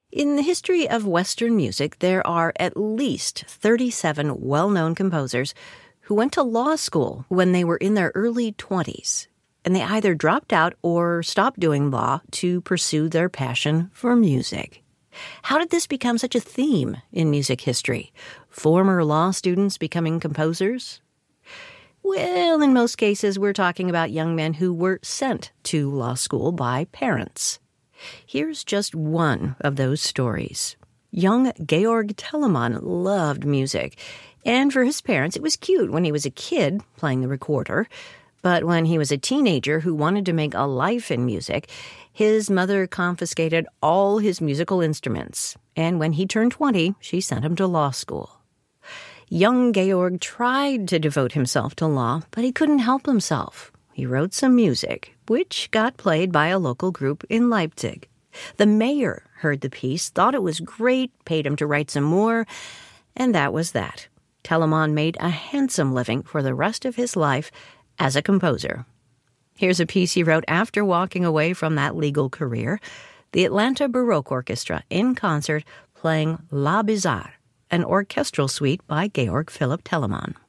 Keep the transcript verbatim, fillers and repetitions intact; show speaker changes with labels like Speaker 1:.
Speaker 1: In the history of Western music, there are at least thirty-seven well-known composers who went to law school when they were in their early twenties, and they either dropped out or stopped doing law to pursue their passion for music. How did this become such a theme in music history? Former law students becoming composers? Well, in most cases, we're talking about young men who were sent to law school by parents. Here's just one of those stories. Young Georg Telemann loved music, and for his parents, it was cute when he was a kid playing the recorder. But when he was a teenager who wanted to make a life in music, his mother confiscated all his musical instruments, and when he turned twenty, she sent him to law school. Young Georg tried to devote himself to law, but he couldn't help himself. He wrote some music, which got played by a local group in Leipzig. The mayor heard the piece, thought it was great, paid him to write some more, and that was that. Telemann made a handsome living for the rest of his life as a composer. Here's a piece he wrote after walking away from that legal career. The Atlanta Baroque Orchestra in concert playing La Bizarre, an orchestral suite by Georg Philipp Telemann.